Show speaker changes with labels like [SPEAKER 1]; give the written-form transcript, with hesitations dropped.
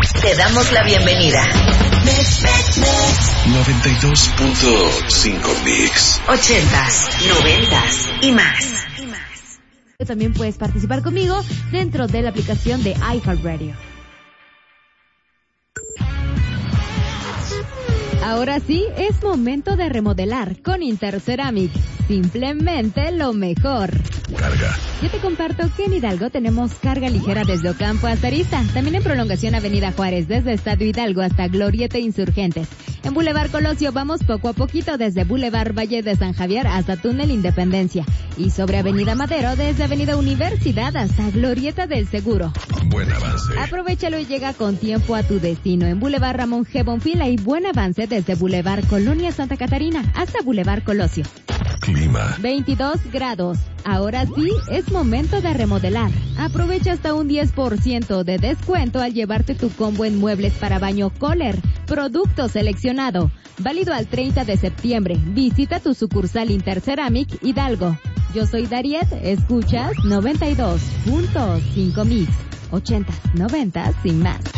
[SPEAKER 1] Te damos la bienvenida.
[SPEAKER 2] 92.5 Mix.
[SPEAKER 1] 80s, 90s y más.
[SPEAKER 3] También puedes participar conmigo dentro de la aplicación de iHeartRadio. Ahora sí, es momento de remodelar con Interceramic. Simplemente lo mejor.
[SPEAKER 2] Carga.
[SPEAKER 3] Yo te comparto que en Hidalgo tenemos carga ligera desde Ocampo hasta Arista. También en prolongación Avenida Juárez, desde Estadio Hidalgo hasta Glorieta Insurgentes. En Boulevard Colosio vamos poco a poquito desde Boulevard Valle de San Javier hasta Túnel Independencia. Y sobre Avenida Madero desde Avenida Universidad hasta Glorieta del Seguro.
[SPEAKER 2] Buen avance.
[SPEAKER 3] Aprovechalo y llega con tiempo a tu destino. En Boulevard Ramón G. Bonfil hay buen avance desde Boulevard Colonia Santa Catarina hasta Boulevard Colosio.
[SPEAKER 2] Clima.
[SPEAKER 3] 22 grados. Ahora sí, es momento de remodelar. Aprovecha hasta un 10% de descuento al llevarte tu combo en muebles para baño Kohler. Producto seleccionado. Válido al 30 de septiembre. Visita tu sucursal Interceramic Hidalgo. Yo soy Dariet. Escuchas 92.5 Mix. 80s, 90s y más.